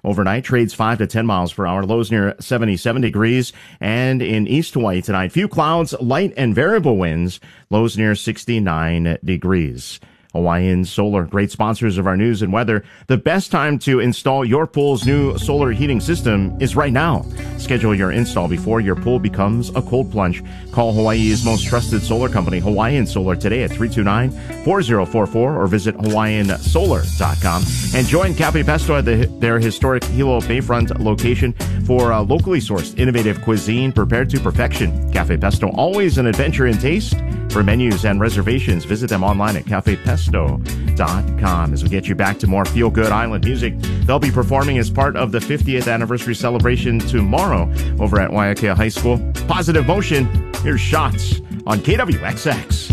Overnight, trades 5 to 10 miles per hour, lows near 77 degrees. And in East Hawaii tonight, few clouds, light and variable winds, lows near 69 degrees. Hawaiian Solar, great sponsors of our news and weather. The best time to install your pool's new solar heating system is right now. Schedule your install before your pool becomes a cold plunge. Call Hawaii's most trusted solar company, Hawaiian Solar, today at 329-4044 or visit hawaiiansolar.com. And join Cafe Pesto at their historic Hilo Bayfront location for locally sourced, innovative cuisine prepared to perfection. Cafe Pesto, always an adventure in taste. For menus and reservations, visit them online at cafepesto.com. As we get you back to more feel-good island music, they'll be performing as part of the 50th anniversary celebration tomorrow over at Waiakea High School. Positive Motion, here's Shots on KWXX.